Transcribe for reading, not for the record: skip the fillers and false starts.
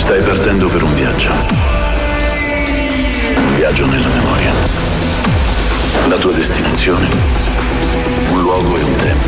Stai partendo per un viaggio. Un viaggio nella memoria. La tua destinazione, un luogo e un tempo